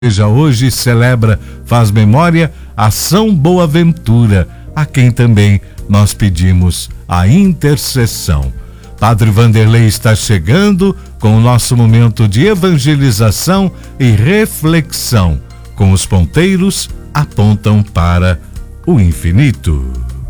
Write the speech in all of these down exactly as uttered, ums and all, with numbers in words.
igreja hoje celebra, faz memória a São Boaventura, a quem também nós pedimos a intercessão. Padre Vanderlei está chegando com o nosso momento de evangelização e reflexão, com os ponteiros apontam para o infinito.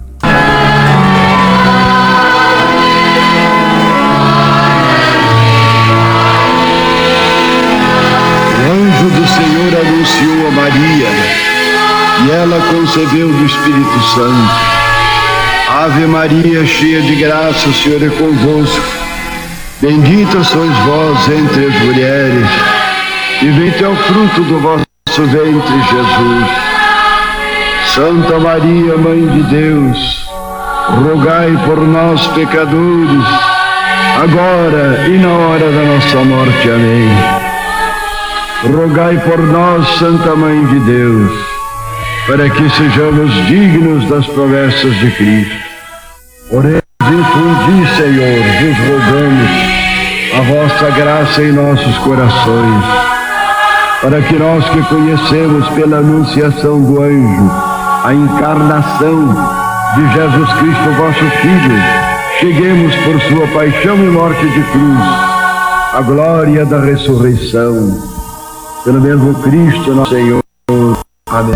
Do Senhor anunciou a Maria, e ela concebeu do Espírito Santo. Ave Maria, cheia de graça, o Senhor é convosco. Bendita sois vós entre as mulheres, e bendito é o fruto do vosso ventre, Jesus. Santa Maria, Mãe de Deus, rogai por nós, pecadores, agora e na hora da nossa morte. Amém. Rogai por nós, Santa Mãe de Deus, para que sejamos dignos das promessas de Cristo. Oremos, infundi, Senhor, vos rogamos a vossa graça em nossos corações, para que nós que conhecemos pela anunciação do anjo a encarnação de Jesus Cristo, vosso Filho, cheguemos por sua paixão e morte de cruz à glória da ressurreição. Pelo mesmo Cristo, nosso Senhor. Amém.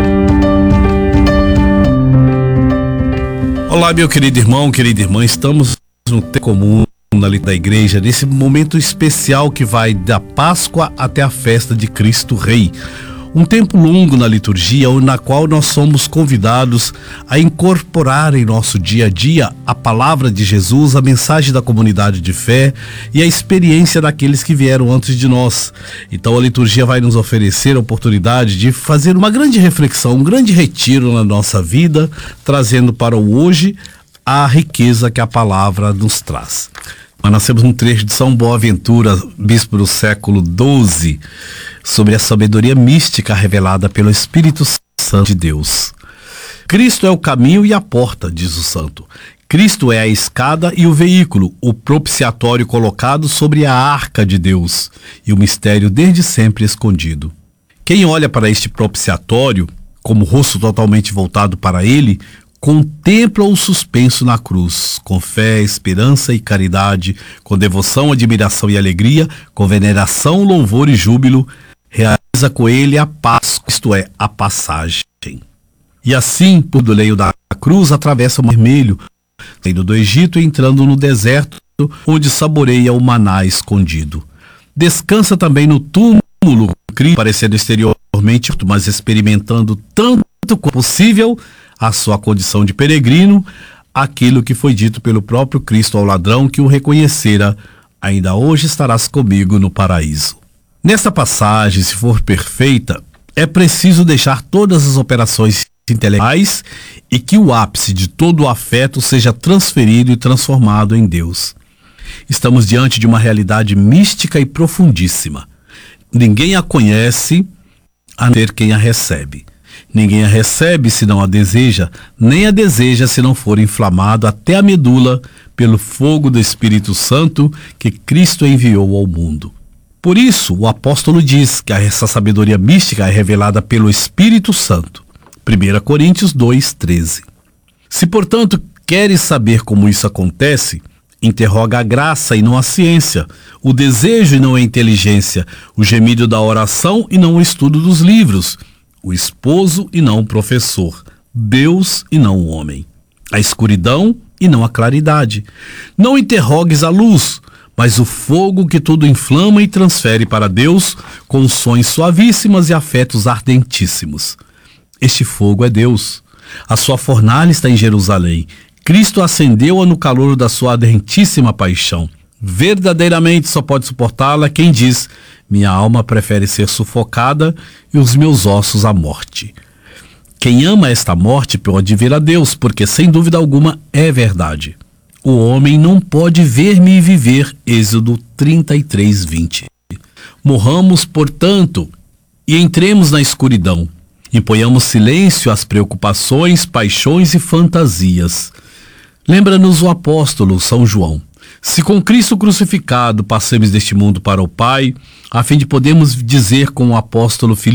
Olá, meu querido irmão, querida irmã. Estamos no tempo comum ali da igreja, nesse momento especial que vai da Páscoa até a festa de Cristo Rei. Um tempo longo na liturgia, na qual nós somos convidados a incorporar em nosso dia a dia a palavra de Jesus, a mensagem da comunidade de fé e a experiência daqueles que vieram antes de nós. Então a liturgia vai nos oferecer a oportunidade de fazer uma grande reflexão, um grande retiro na nossa vida, trazendo para o hoje a riqueza que a palavra nos traz. Nós temos um trecho de São Boaventura, bispo do século doze, sobre a sabedoria mística revelada pelo Espírito Santo de Deus. Cristo é o caminho e a porta, diz o santo. Cristo é a escada e o veículo, o propiciatório colocado sobre a arca de Deus e o mistério desde sempre escondido. Quem olha para este propiciatório, como o rosto totalmente voltado para ele, contempla o suspenso na cruz, com fé, esperança e caridade, com devoção, admiração e alegria, com veneração, louvor e júbilo, realiza com ele a Páscoa, isto é, a passagem. E assim, por do leio da cruz, atravessa o Mar Vermelho, saindo do Egito e entrando no deserto, onde saboreia o maná escondido. Descansa também no túmulo, parecendo exteriormente, mas experimentando tanto quanto possível a sua condição de peregrino, aquilo que foi dito pelo próprio Cristo ao ladrão que o reconhecera: ainda hoje estarás comigo no paraíso. Nesta passagem, se for perfeita, é preciso deixar todas as operações intelectuais e que o ápice de todo o afeto seja transferido e transformado em Deus. Estamos diante de uma realidade mística e profundíssima. Ninguém a conhece a não ser quem a recebe. Ninguém a recebe se não a deseja, nem a deseja se não for inflamado até a medula pelo fogo do Espírito Santo que Cristo enviou ao mundo. Por isso, o apóstolo diz que essa sabedoria mística é revelada pelo Espírito Santo. primeira Coríntios dois, treze. Se, portanto, queres saber como isso acontece, interroga a graça e não a ciência, o desejo e não a inteligência, o gemido da oração e não o estudo dos livros, o esposo e não o professor, Deus e não o homem, a escuridão e não a claridade. Não interrogues a luz, mas o fogo que tudo inflama e transfere para Deus com sons suavíssimos e afetos ardentíssimos. Este fogo é Deus. A sua fornalha está em Jerusalém. Cristo acendeu-a no calor da sua ardentíssima paixão. Verdadeiramente só pode suportá-la quem diz: minha alma prefere ser sufocada e os meus ossos à morte. Quem ama esta morte pode ver a Deus, porque sem dúvida alguma é verdade. O homem não pode ver-me e viver. Êxodo trinta e três, vinte. Morramos, portanto, e entremos na escuridão. Imponhamos silêncio às preocupações, paixões e fantasias. Lembra-nos o apóstolo São João: Se com Cristo crucificado passemos deste mundo para o Pai, a fim de podermos dizer com o apóstolo Filipe,